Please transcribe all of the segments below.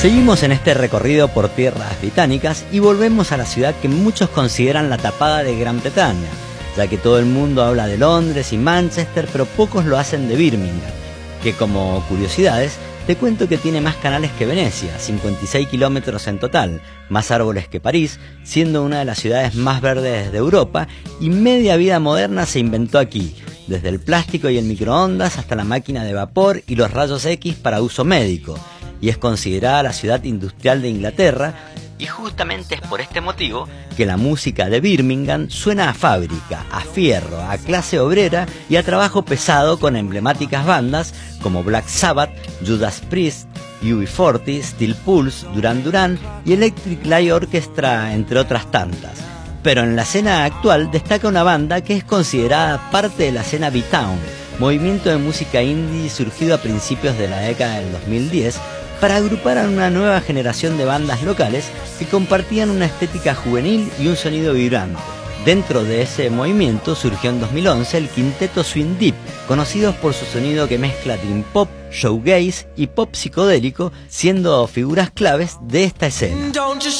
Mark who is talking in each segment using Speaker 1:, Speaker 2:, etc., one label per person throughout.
Speaker 1: Seguimos en este recorrido por tierras británicas y volvemos a la ciudad que muchos consideran la tapada de Gran Bretaña, ya que todo el mundo habla de Londres y Manchester, pero pocos lo hacen de Birmingham, que como curiosidades te cuento que tiene más canales que Venecia, 56 kilómetros en total, más árboles que París, siendo una de las ciudades más verdes de Europa, y media vida moderna se inventó aquí, desde el plástico y el microondas hasta la máquina de vapor y los rayos X para uso médico, y es considerada la ciudad industrial de Inglaterra, y justamente es por este motivo que la música de Birmingham suena a fábrica, a fierro, a clase obrera y a trabajo pesado con emblemáticas bandas como Black Sabbath, Judas Priest, UB40, Steel Pulse, Duran Duran y Electric Light Orchestra, entre otras tantas. Pero en la escena actual destaca una banda que es considerada parte de la escena B-Town, movimiento de música indie surgido a principios de la década del 2010, para agrupar a una nueva generación de bandas locales que compartían una estética juvenil y un sonido vibrante. Dentro de ese movimiento surgió en 2011 el quinteto Swing Deep, conocidos por su sonido que mezcla dream pop, shoegaze y pop psicodélico, siendo figuras claves de esta escena.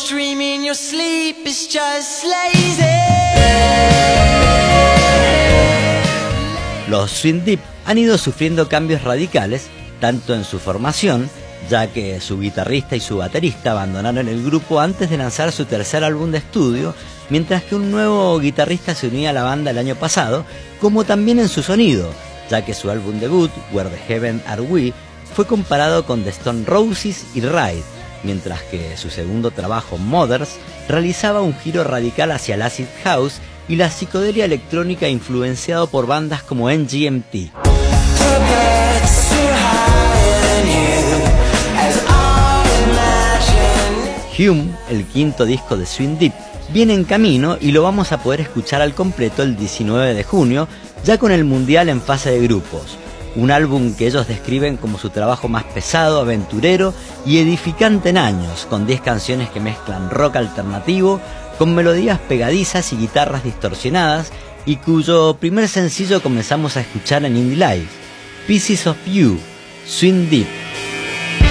Speaker 1: Los Swing Deep han ido sufriendo cambios radicales, tanto en su formación, ya que su guitarrista y su baterista abandonaron el grupo antes de lanzar su tercer álbum de estudio, mientras que un nuevo guitarrista se unía a la banda el año pasado, como también en su sonido, ya que su álbum debut, Where the Heaven Are We, fue comparado con The Stone Roses y Ride, mientras que su segundo trabajo, Mothers, realizaba un giro radical hacia el acid house y la psicodelia electrónica influenciado por bandas como MGMT. Hume, el quinto disco de Swing Deep, viene en camino y lo vamos a poder escuchar al completo el 19 de junio, ya con el Mundial en fase de grupos. Un álbum que ellos describen como su trabajo más pesado, aventurero y edificante en años, con 10 canciones que mezclan rock alternativo, con melodías pegadizas y guitarras distorsionadas, y cuyo primer sencillo comenzamos a escuchar en Indie Live, Pieces of You, Swing Deep.